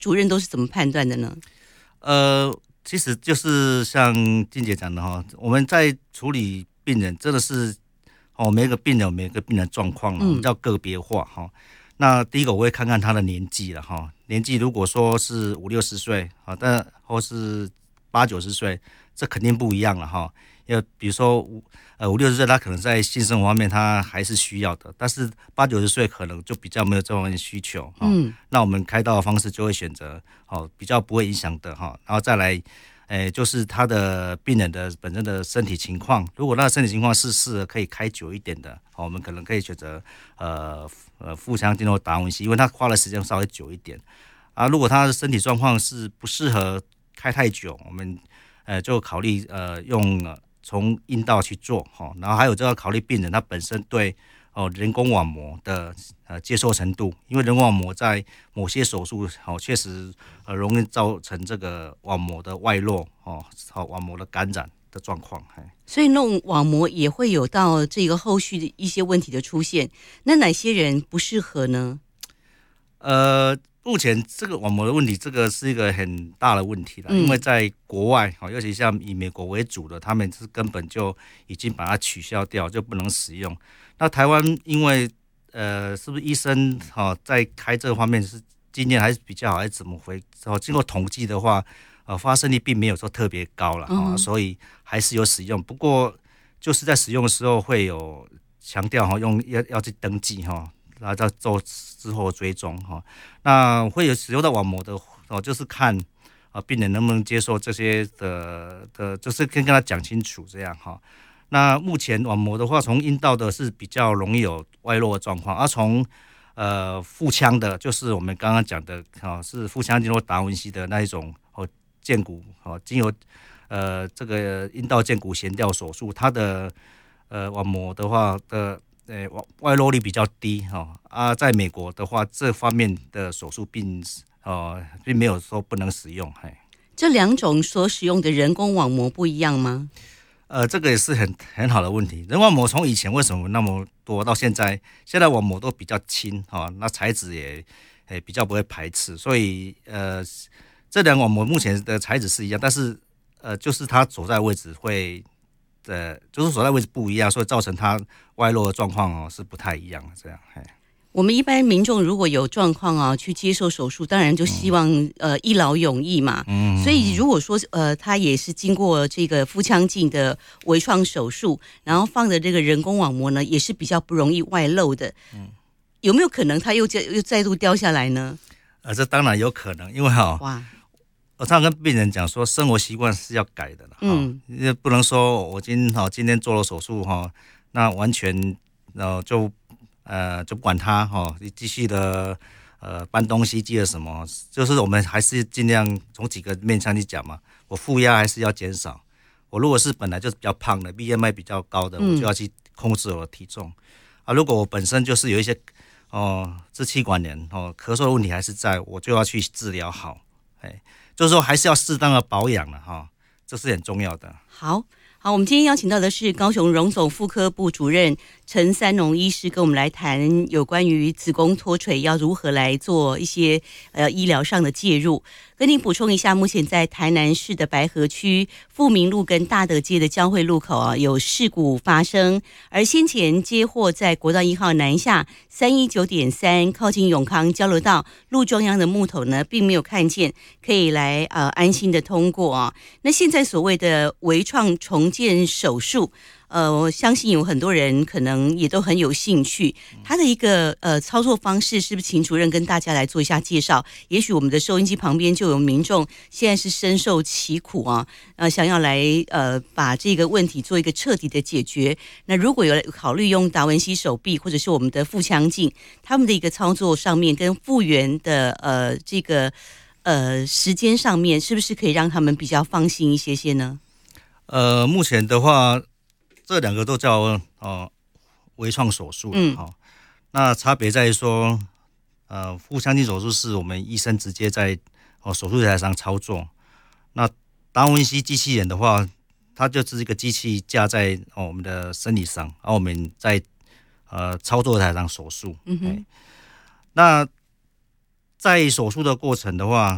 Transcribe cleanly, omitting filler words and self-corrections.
主任都是怎么判断的呢？ 其实就是像静姐讲的哈，我们在处理病人真的是每个病人有每个病人状况，我们叫个别化哈。那第一个我会看看他的年纪了哈，年纪如果说是50-60岁啊，但或是80-90岁，这肯定不一样了哈。要比如说50-60岁，他可能在性生活方面他还是需要的，但是80-90岁可能就比较没有这方面的需求哈。那我们开刀的方式就会选择比较不会影响的哈，然后再来。就是他的病人的本身的身体情况，如果他的身体情况是适合可以开久一点的，我们可能可以选择腹腔镜或达文西，因为他花的时间稍微久一点啊。如果他的身体状况是不适合开太久，我们就考虑用从阴道去做然后还有就要考虑病人他本身对人工网膜的接受程度，因为人工网膜在某些手术确实容易造成这个网膜的外露网膜的感染的状况。 所以弄网膜也会有到这个后续的一些问题的出现，那哪些人不适合呢？ 目前这个网膜的问题，这个是一个很大的问题了，因为在国外尤其像以美国为主的，他们是根本就已经把它取消掉，就不能使用。那台湾因为是不是医生在开这方面是经验还是比较好，还是怎么回？经过统计的话，发生率并没有说特别高了所以还是有使用。不过就是在使用的时候会有强调要去登记然后再做之后追踪那会有使用到网膜的就是看病人能不能接受这些的，就是跟他讲清楚这样那目前网膜的话，从阴道的是比较容易有外露的状况，而从腹腔的，就是我们刚刚讲的是腹腔镜或达文西的那一种剑骨经由这个阴道剑骨悬吊手术，它的网膜的话的外露率比较低在美国的话，这方面的手术并没有说不能使用。 这两种所使用的人工网膜不一样吗？ 这个也是很好的问题。人工网膜从以前为什么那么多，到现在网膜都比较轻那材质也比较不会排斥，所以这两个网膜目前的材质是一样，但是就是它所在位置会就是所在位置不一样，所以造成它外露的状况是不太一样的这样。 我们一般民众如果有状况去接受手术，当然就希望一劳永逸嘛。所以如果说他也是经过这个腹腔镜的微创手术，然后放的这个人工网膜呢，也是比较不容易外露的。有没有可能他又再度掉下来呢？ 这当然有可能，因为我常常跟病人讲说，生活习惯是要改的了不能说我今天做了手术那完全就不管它继续的搬东西记了什么，就是我们还是尽量从几个面向去讲嘛。我负压还是要减少，我如果是本来就是比较胖的 BMI 比较高的，我就要去控制我的体重如果我本身就是有一些支气管炎咳嗽的问题还是在，我就要去治疗好就是说还是要适当的保养了这是很重要的。 好，我们今天邀请到的是高雄荣总妇科部主任陈三农医师，跟我们来谈有关于子宫脱垂要如何来做一些医疗上的介入。跟您补充一下，目前在台南市的白河区富民路跟大德街的交汇路口有事故发生，而先前接获在国道1号南下319.3靠近永康交流道路中央的木头呢，并没有看见，可以来安心的通过那现在所谓的微创重建手术，我相信有很多人可能也都很有兴趣。他的一个操作方式，是不是请主任跟大家来做一下介绍？也许我们的收音机旁边就有民众现在是深受其苦想要来把这个问题做一个彻底的解决。那如果有考虑用达文西手臂或者是我们的腹腔镜，他们的一个操作上面跟复原的这个时间上面，是不是可以让他们比较放心一些呢？ 目前的话，这两个都叫微创手术那差别在于说腹腔镜手术是我们医生直接在手术台上操作，那达文西机器人的话，它就是一个机器架在我们的身体上，然后我们在操作台上手术那在手术的过程的话